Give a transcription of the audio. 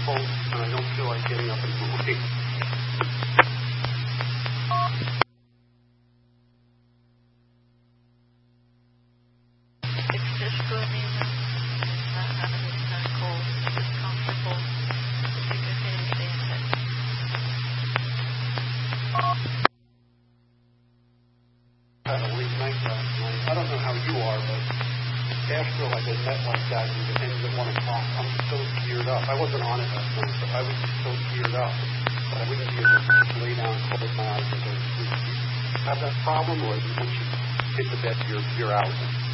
comfortable, and I don't feel like getting up and moving. It's just gloomy, not having it not cold, just comfortable. It's a good day to stay in bed. I had a late night last night. I don't know how you are, but after like a net like that and it ends at 1 o'clock, I'm so geared up. I wasn't on it last night, but I was just so geared up that I wouldn't be able to just lay down, close my eyes, and go to sleep. Do you have that problem, or once you hit the bed, you're out?